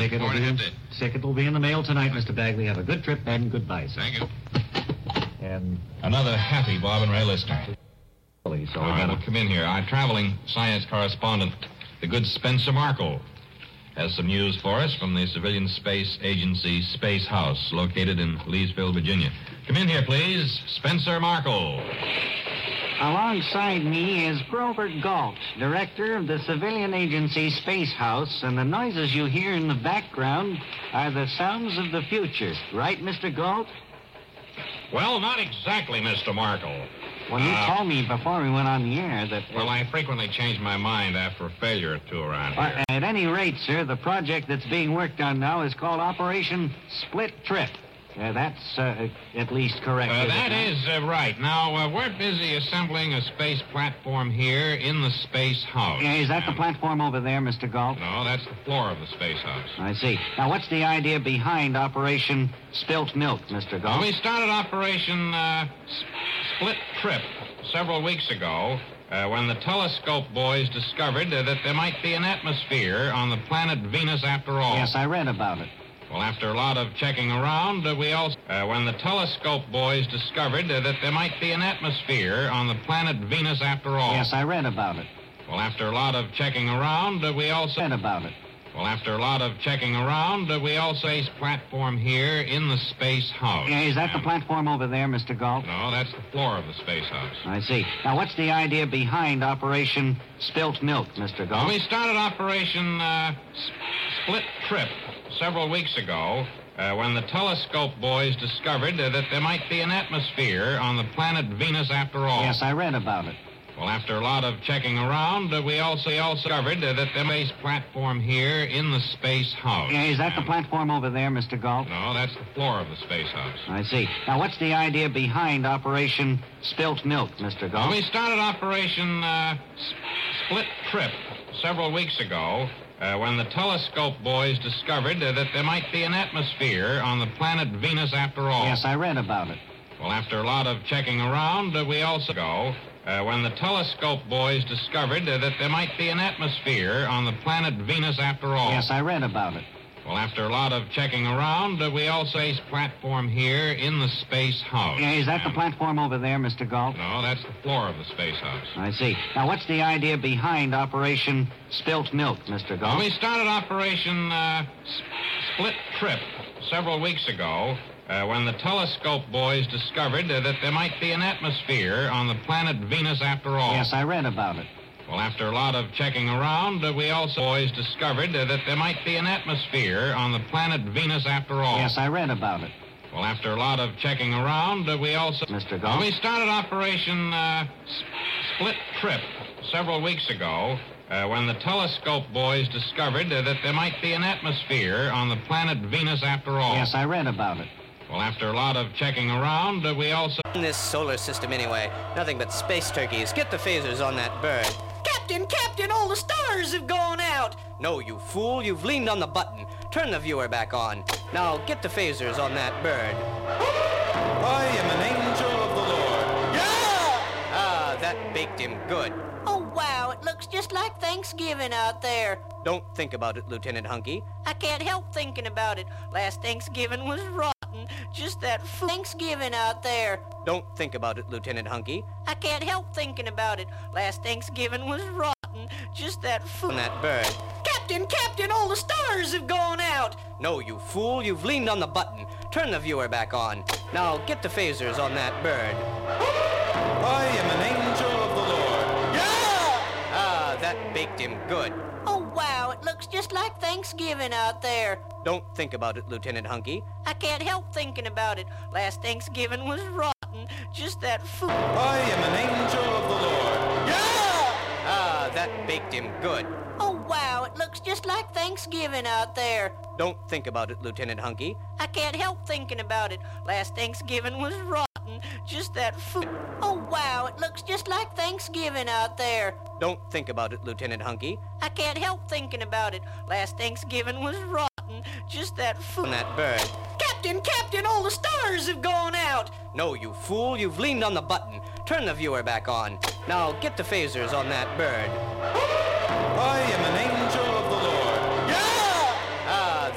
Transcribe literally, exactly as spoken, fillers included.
Ticket will, be in, ticket will be in the mail tonight, Mister Bagley. Have a good trip and goodbye, sir. Thank you. And another happy Bob and Ray listener. So All right, we'll come in here. Our traveling science correspondent, the good Spencer Markle, has some news for us from the Civilian Space Agency Space House, located in Leesville, Virginia. Come in here, please, Spencer Markle. Alongside me is Grover Galt, director of the Civilian Agency Space House, and the noises you hear in the background are the sounds of the future. Right, Mister Galt? Well, not exactly, Mister Markle. Well, you uh, told me before we went on the air that... Uh, well, I frequently change my mind after a failure or two around here. Uh, at any rate, sir, the project that's being worked on now is called Operation Split Trip. Uh, that's uh, at least correct. Uh, that is uh, right. Now, uh, we're busy assembling a space platform here in the Space House. Yeah, is that the platform over there, Mister Galt? No, that's the floor of the Space House. I see. Now, what's the idea behind Operation Spilt Milk, Mister Galt? Well, we started Operation uh, S- Split Trip several weeks ago uh, when the telescope boys discovered uh, that there might be an atmosphere on the planet Venus after all. Yes, I read about it. Well, after a lot of checking around, uh, we also, uh, when the telescope boys discovered uh, that there might be an atmosphere on the planet Venus after all. Yes, I read about it. Well, after a lot of checking around, uh, we also... Read about it. Well, after a lot of checking around, uh, we also space platform here in the Space House. Yeah, is that the platform over there, Mister Galt? No, that's the floor of the Space House. I see. Now, what's the idea behind Operation Spilt Milk, Mister Galt? Well, we started Operation uh, S- Split Trip several weeks ago uh, when the telescope boys discovered uh, that there might be an atmosphere on the planet Venus after all. Yes, I read about it. Well, after a lot of checking around, uh, we also also discovered uh, that the space platform here in the Space House. Yeah, is that the platform over there, Mister Galt? No, that's the floor of the Space House. I see. Now, what's the idea behind Operation Spilt Milk, Mister Galt? Well, we started Operation uh, S- Split Trip several weeks ago uh, when the telescope boys discovered uh, that there might be an atmosphere on the planet Venus after all. Yes, I read about it. Well, after a lot of checking around, uh, we also go uh, when the telescope boys discovered uh, that there might be an atmosphere on the planet Venus after all. Yes, I read about it. Well, after a lot of checking around, uh, we also space platform here in the Space House. Yeah, is that the platform over there, Mister Galt? No, that's the floor of the Space House. I see. Now, what's the idea behind Operation Spilt Milk, Mister Galt? Well, we started Operation uh, S- Split Trip several weeks ago uh, when the telescope boys discovered uh, that there might be an atmosphere on the planet Venus after all. Yes, I read about it. Well, after a lot of checking around, uh, we also boys discovered uh, that there might be an atmosphere on the planet Venus after all. Yes, I read about it. Well, after a lot of checking around, uh, we also... Mister Galt? Well, we started Operation uh, S- Split Trip several weeks ago uh, when the telescope boys discovered uh, that there might be an atmosphere on the planet Venus after all. Yes, I read about it. Well, after a lot of checking around, uh, we also... In this solar system anyway, nothing but space turkeys. Get the phasers on that bird. Captain, Captain, all the stars have gone out. No, you fool, you've leaned on the button. Turn the viewer back on. Now, get the phasers on that bird. I am an angel of the Lord. Yeah! Ah, that baked him good. Oh, wow, it looks just like Thanksgiving out there. Don't think about it, Lieutenant Hunky. I can't help thinking about it. Last Thanksgiving was rotten. Just that f- Thanksgiving out there. Don't think about it, Lieutenant Hunky. I can't help thinking about it. Last Thanksgiving was rotten. Just that f- On that bird. Captain, Captain, all the stars have gone out. No, you fool, you've leaned on the button. Turn the viewer back on. Now, get the phasers on that bird. I am an angel of the Lord. Yeah! Ah, that baked him good. Oh, wow, it looks just like Thanksgiving out there. Don't think about it, Lieutenant Hunky. I can't help thinking about it. Last Thanksgiving was rotten. Just that f- I am an angel of the Lord. Yeah! Ah, that baked him good. Oh, wow, it looks just like Thanksgiving out there. Don't think about it, Lieutenant Hunky. I can't help thinking about it. Last Thanksgiving was rotten. Just that f- Oh, wow, it looks just like Thanksgiving out there. Don't think about it, Lieutenant Hunky. I can't help thinking about it. Last Thanksgiving was rotten. Just that f- On that bird. Captain, Captain, all the stars have gone out. No, you fool, you've leaned on the button. Turn the viewer back on. Now, get the phasers on that bird. I am an angel